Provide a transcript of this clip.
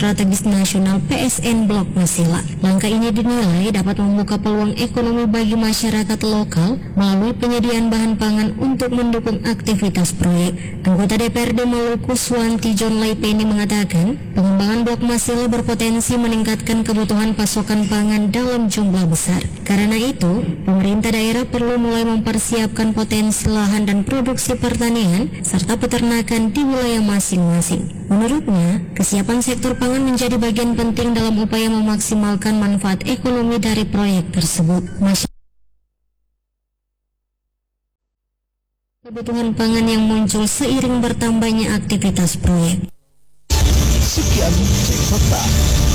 Strategis Nasional PSN Blok Masela. Langkah ini dinilai dapat membuka peluang ekonomi bagi masyarakat lokal melalui penyediaan bahan pangan untuk mendukung aktivitas proyek. Anggota DPRD Maluku Swanti John Laipeni mengatakan, pengembangan Blok Masela berpotensi meningkatkan kebutuhan pasokan pangan dalam jumlah besar. Karena itu, pemerintah daerah perlu mulai mempersiapkan potensi lahan dan produksi pertanian serta peternakan di wilayah masing-masing. Menurutnya, kesiapan sektor pangan menjadi bagian penting dalam upaya memaksimalkan manfaat ekonomi dari proyek tersebut. Kebutuhan pangan yang muncul seiring bertambahnya aktivitas proyek. Sekian Cek Fakta.